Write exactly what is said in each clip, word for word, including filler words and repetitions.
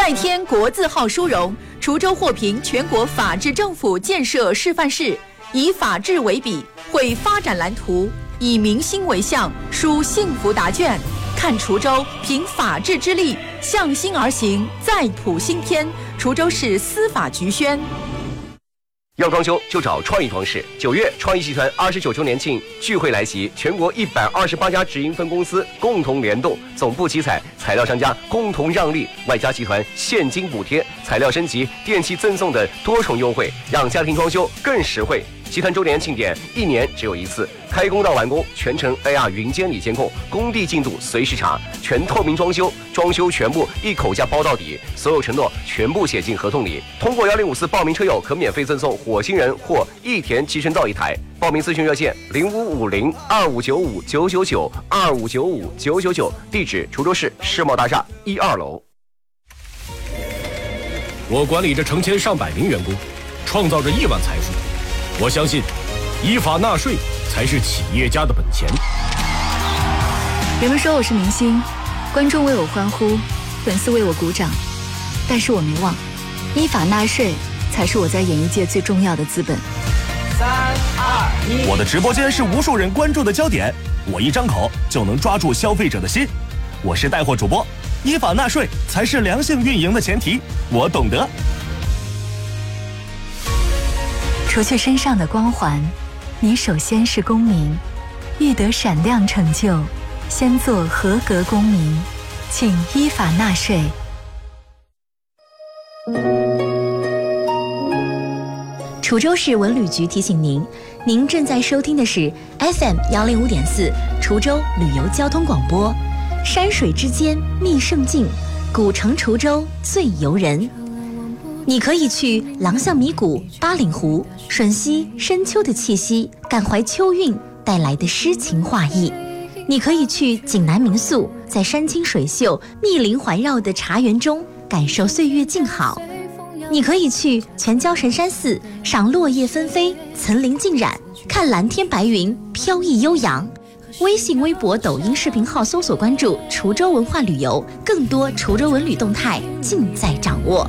再添国字号殊荣，滁州获评全国法治政府建设示范市，以法治为笔，绘发展蓝图，以民心为向，书幸福答卷。看滁州凭法治之力，向心而行，再谱新篇。滁州市司法局宣。 要装修就找创意装饰。九月，创意集团二十九周年庆聚会来袭，全国一百二十八家直营分公司共同联动，总部集采，材料商家共同让利，外加集团现金补贴、材料升级、电器赠送的多重优惠，让家庭装修更实惠。集团周年庆典一年只有一次，开工到完工全程 A R 云监理监控，工地进度随时查，全透明装修，装修全部一口价包到底，所有承诺全部写进合同里。通过幺零五四报名车友可免费赠送火星人或益田集成灶一台。报名咨询热线零五五零二五九五九九九二五九五九九九，地址滁州市世贸大厦一二楼。 我管理着成千上百名员工，创造着亿万财富。我相信，依法纳税才是企业家的本钱。 人们说我是明星，观众为我欢呼，粉丝为我鼓掌，但是我没忘，依法纳税才是我在演艺界最重要的资本。 三二一， 我的直播间是无数人关注的焦点，我一张口就能抓住消费者的心。我是带货主播，依法纳税才是良性运营的前提，我懂得。 除去身上的光环，你首先是公民，欲得闪亮成就，先做合格公民，请依法纳税。 滁州市文旅局提醒您，您正在收听的是 F M 幺零五点四滁州旅游交通广播。山水之间觅胜境，古城滁州最游人。你可以去廊巷迷谷、八岭湖，吮吸深秋的气息，感怀秋韵带来的诗情画意。你可以去景南民宿，在山清水秀、密林环绕的茶园中感受岁月静好。你可以去全椒神山寺，赏落叶纷飞、层林尽染，看蓝天白云飘逸悠扬。微信、微博、抖音视频号搜索关注滁州文化旅游，更多滁州文旅动态尽在掌握。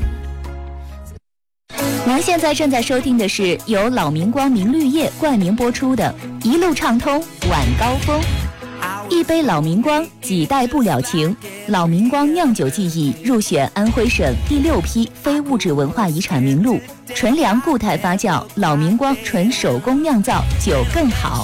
您现在正在收听的是由老明光明绿业冠名播出的《一路畅通晚高峰》。一杯老明光，几代不了情。老明光酿酒技艺入选安徽省第六批非物质文化遗产名录。纯粮固态发酵，老明光纯手工酿造，酒更好。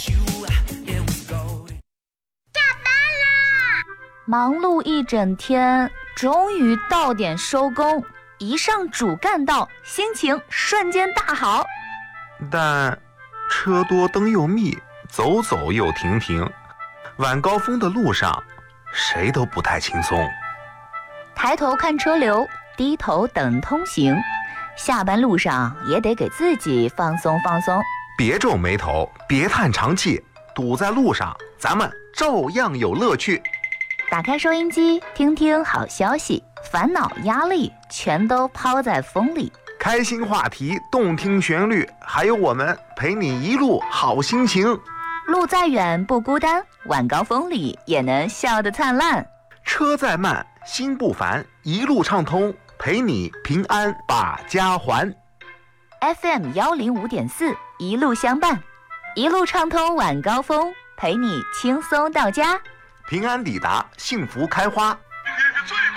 下班啦！ 忙碌一整天，终于到点收工。一上主干道，心情瞬间大好。 但车多灯又密，走走又停停，晚高峰的路上谁都不太轻松。 抬头看车流，低头等通行，下班路上也得给自己放松放松。 别皱眉头，别叹长气，堵在路上咱们照样有乐趣。 打开收音机，听听好消息，烦恼压力全都抛在风里。 开心话题，动听旋律，还有我们陪你一路好心情。 路再远不孤单，晚高峰里也能笑得灿烂。 车再慢心不烦，一路畅通，陪你平安把家还。 F M 幺零五点四，一路相伴，一路畅通晚高峰，陪你轻松到家， 平安抵达，幸福开花。